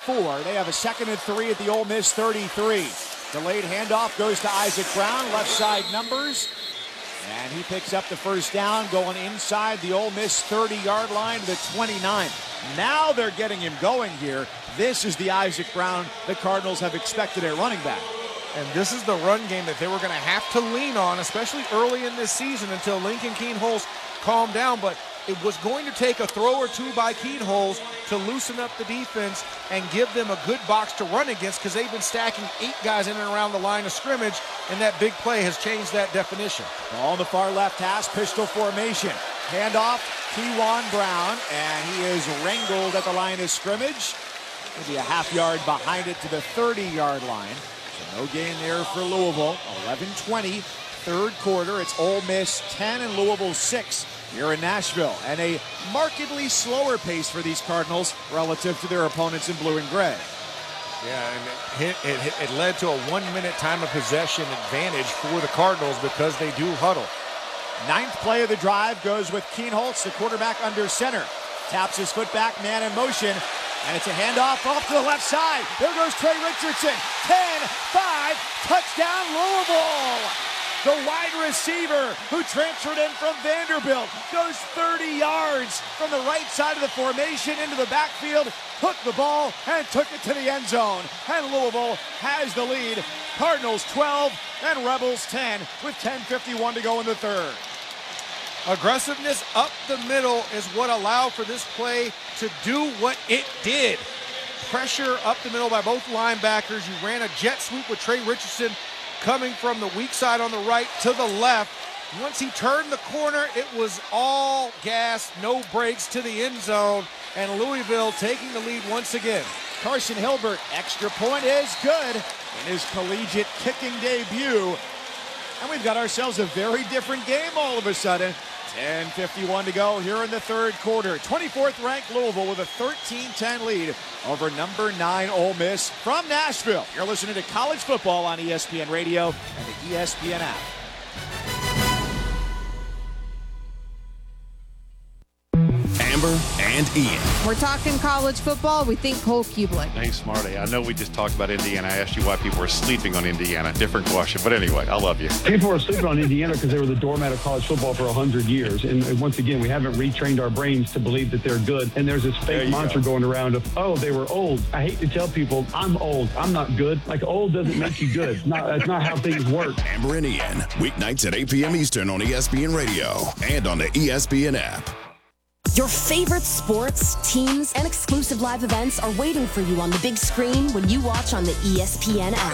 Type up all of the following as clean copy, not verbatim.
4. They have a 2nd and 3 at the Ole Miss 33. Delayed handoff goes to Isaac Brown, left side numbers. And he picks up the first down going inside the Ole Miss 30-yard line to the 29. Now they're getting him going here. This is the Isaac Brown the Cardinals have expected at running back. And this is the run game that they were going to have to lean on, especially early in this season until Lincoln Kienholz calmed down. But it was going to take a throw or two by Kienholz to loosen up the defense and give them a good box to run against, because they've been stacking 8 guys in and around the line of scrimmage, and that big play has changed that definition. Ball on the far left hash, pistol formation. Handoff, Kewan Brown, and he is wrangled at the line of scrimmage. Maybe a half yard behind it to the 30-yard line. So no gain there for Louisville. 11-20, third quarter. It's Ole Miss 10 and Louisville 6 here in Nashville. And a markedly slower pace for these Cardinals relative to their opponents in blue and gray. Yeah, and it led to a 1-minute time of possession advantage for the Cardinals because they do huddle. 9th play of the drive goes with Kienholz, the quarterback under center. Taps his foot back, man in motion. And it's a handoff off to the left side. There goes Trey Richardson. 10-5, touchdown Louisville. The wide receiver who transferred in from Vanderbilt goes 30 yards from the right side of the formation into the backfield, hooked the ball, and took it to the end zone. And Louisville has the lead. Cardinals 12 and Rebels 10 with 10:51 to go in the third. Aggressiveness up the middle is what allowed for this play to do what it did. Pressure up the middle by both linebackers. You ran a jet sweep with Trey Richardson coming from the weak side on the right to the left. Once he turned the corner, it was all gas, no brakes to the end zone, and Louisville taking the lead once again. Carson Hilbert, extra point is good in his collegiate kicking debut. And we've got ourselves a very different game all of a sudden. 10:51 to go here in the third quarter. 24th ranked Louisville with a 13-10 lead over number 9 Ole Miss from Nashville. You're listening to College Football on ESPN Radio and the ESPN app. Amber and Ian. We're talking college football. We think Cole Kublik. Hey, Smarty. I know we just talked about Indiana. I asked you why people were sleeping on Indiana. Different question. But anyway, I love you. People were sleeping on Indiana because they were the doormat of college football for 100 years. And once again, we haven't retrained our brains to believe that they're good. And there's this fake mantra going around of, oh, they were old. I hate to tell people, I'm old. I'm not good. Like, old doesn't make you good. That's not how things work. Amber and Ian, weeknights at 8 p.m. Eastern on ESPN Radio and on the ESPN app. Your favorite sports, teams, and exclusive live events are waiting for you on the big screen when you watch on the ESPN app.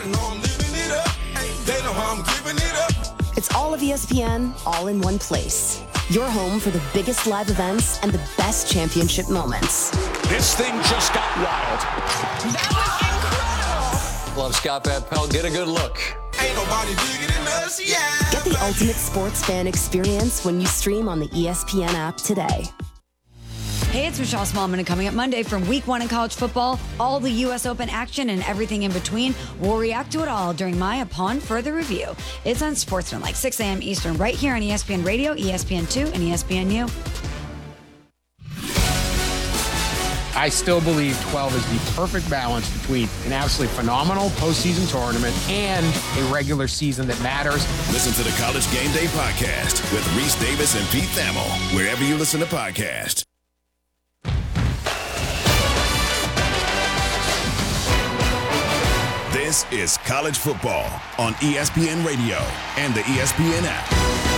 It's all of ESPN, all in one place. Your home for the biggest live events and the best championship moments. This thing just got wild. That was incredible. Love Scott Van Pelt. Get a good look. Ain't nobody bigger than us, yeah. Get the ultimate sports fan experience when you stream on the ESPN app today. Hey, it's Michelle Smallman, and coming up Monday from Week 1 in college football, all the U.S. Open action and everything in between. We'll react to it all during my Upon Further Review. It's on Sportsman, 6 a.m. Eastern, right here on ESPN Radio, ESPN2, and ESPNU. I still believe 12 is the perfect balance between an absolutely phenomenal postseason tournament and a regular season that matters. Listen to the College Game Day podcast with Reese Davis and Pete Thamel, wherever you listen to podcasts. This is College Football on ESPN Radio and the ESPN app.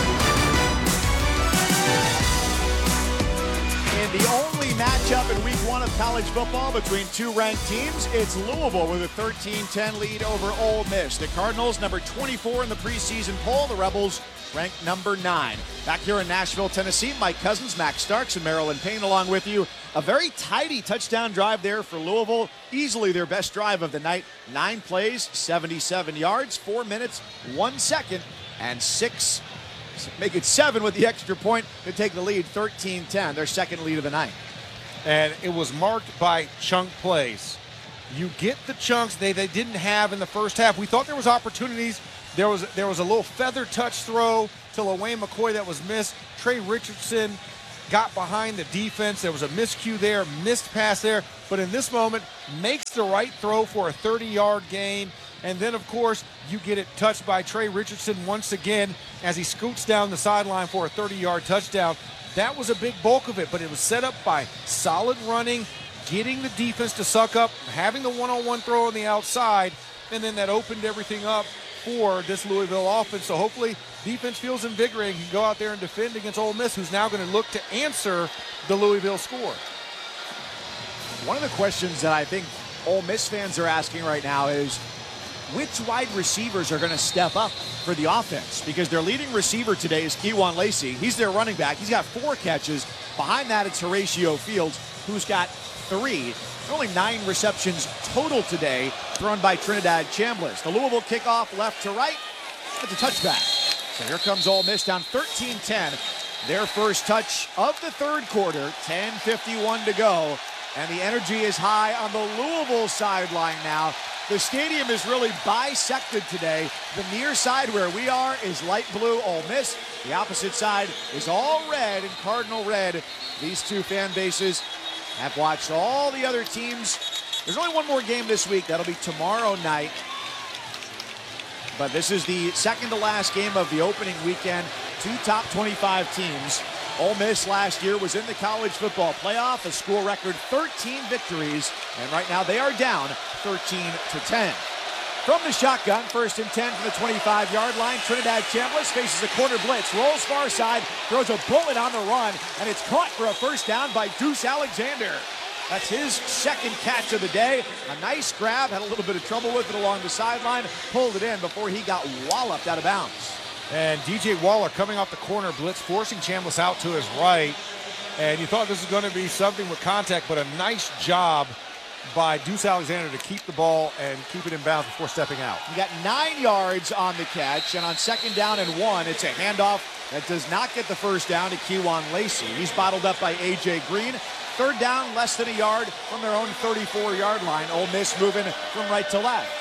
In the only matchup in Week 1 of college football between two ranked teams, it's Louisville with a 13-10 lead over Ole Miss. The Cardinals, number 24 in the preseason poll. The Rebels ranked number 9. Back here in Nashville, Tennessee, Mike Cousins, Max Starks, and Marilyn Payne along with you. A very tidy touchdown drive there for Louisville. Easily their best drive of the night. 9 plays, 77 yards, 4 minutes, 1 second, and 6. Make it 7 with the extra point to take the lead, 13-10, their second lead of the night. And it was marked by chunk plays. You get the chunks they didn't have in the first half. We thought there was opportunities. There was a little feather touch throw to LaWayne McCoy that was missed. Trey Richardson got behind the defense. There was a miscue there, missed pass there. but in this moment makes the right throw for a 30-yard gain. And then, of course, you get it touched by Trey Richardson once again as he scoots down the sideline for a 30-yard touchdown. That was a big bulk of it, but it was set up by solid running, getting the defense to suck up, having the one-on-one throw on the outside, and then that opened everything up for this Louisville offense. So hopefully defense feels invigorating and can go out there and defend against Ole Miss, who's now going to look to answer the Louisville score. One of the questions that I think Ole Miss fans are asking right now is, which wide receivers are going to step up for the offense? Because their leading receiver today is Kewan Lacey. He's their running back. He's got 4 catches. Behind that, it's Horatio Fields, who's got 3. Only 9 receptions total today, thrown by Trinidad Chambliss. The Louisville kickoff left to right. It's a touchback. So here comes Ole Miss down 13-10. Their first touch of the third quarter, 10:51 to go. And the energy is high on the Louisville sideline now. The stadium is really bisected today. The near side where we are is light blue, Ole Miss. The opposite side is all red and cardinal red. These two fan bases have watched all the other teams. There's only one more game this week. That'll be tomorrow night. But this is the second to last game of the opening weekend. 2 top 25 teams. Ole Miss last year was in the college football playoff, a school record 13 victories, and right now they are down 13-10. From the shotgun, 1st and 10 from the 25-yard line, Trinidad Chambliss faces a corner blitz, rolls far side, throws a bullet on the run, and it's caught for a first down by Deuce Alexander. That's his second catch of the day. A nice grab, had a little bit of trouble with it along the sideline, pulled it in before he got walloped out of bounds. And DJ Waller coming off the corner blitz, forcing Chambliss out to his right. And you thought this was going to be something with contact, but a nice job by Deuce Alexander to keep the ball and keep it in bounds before stepping out. You got 9 yards on the catch, and on 2nd down and 1, it's a handoff that does not get the first down to Kewan Lacey. He's bottled up by A.J. Green. 3rd down, less than a yard from their own 34-yard line. Ole Miss moving from right to left.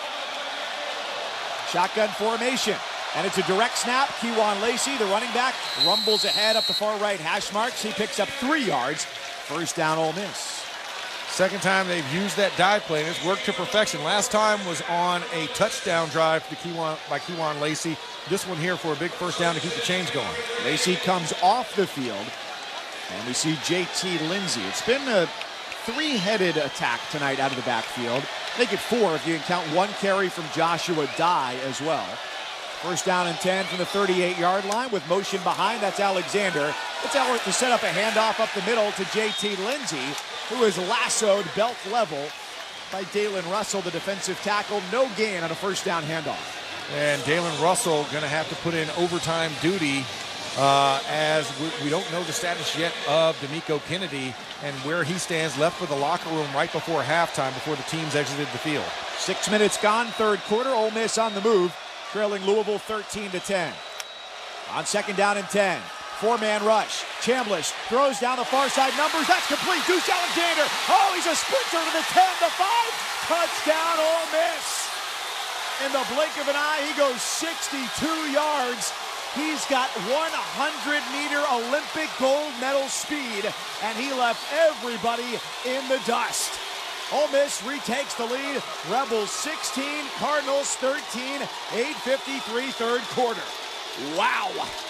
Shotgun formation. And it's a direct snap. Kewan Lacey, the running back, rumbles ahead up the far right hash marks. He picks up 3 yards. First down, Ole Miss. Second time they've used that dive play, and it's worked to perfection. Last time was on a touchdown drive by Kewan Lacey. This one here for a big first down to keep the chains going. Lacey comes off the field, and we see J.T. Lindsey. It's been a 3-headed attack tonight out of the backfield. Make it 4 if you can count 1 carry from Joshua Dye as well. First down and 10 from the 38-yard line with motion behind. That's Alexander. It's Elliott to set up a handoff up the middle to J.T. Lindsey, who is lassoed belt level by Dalen Russell, the defensive tackle. No gain on a first down handoff. And Dalen Russell going to have to put in overtime duty as we don't know the status yet of D'Amico Kennedy and where he stands, left for the locker room right before halftime, before the teams exited the field. 6 minutes gone, third quarter. Ole Miss on the move, trailing Louisville 13-10. On 2nd down and 10. 4-man rush. Chambliss throws down the far side. Numbers, that's complete. Deuce Alexander. Oh, he's a sprinter to the 10, the 5. Touchdown, Ole Miss. In the blink of an eye, he goes 62 yards. He's got 100-meter Olympic gold medal speed, and he left everybody in the dust. Ole Miss retakes the lead. Rebels 16, Cardinals 13, 8:53 third quarter. Wow.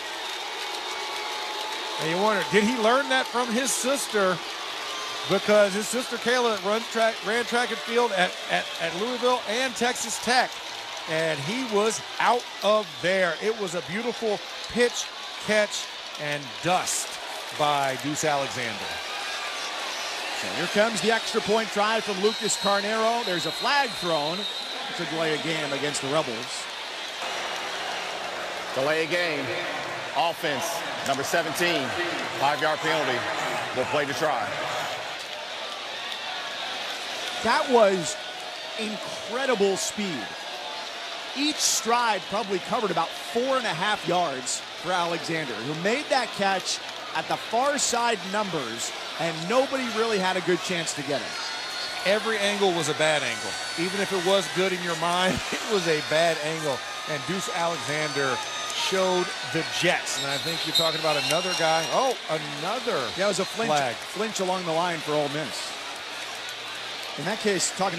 And you wonder, did he learn that from his sister? Because his sister Kayla ran track and field at Louisville and Texas Tech. And he was out of there. It was a beautiful pitch, catch, and dust by Deuce Alexander. So here comes the extra point try from Lucas Carnero. There's a flag thrown to delay a game against the Rebels. Delay a game. Offense, number 17. 5-yard penalty. We'll play to try. That was incredible speed. Each stride probably covered about 4.5 yards for Alexander, who made that catch at the far side numbers, and nobody really had a good chance to get him. Every angle was a bad angle. Even if it was good in your mind, it was a bad angle. And Deuce Alexander showed the Jets. And I think you're talking about another guy. Oh, another Yeah, it was a flag. flinch along the line for Ole Miss. In that case, talking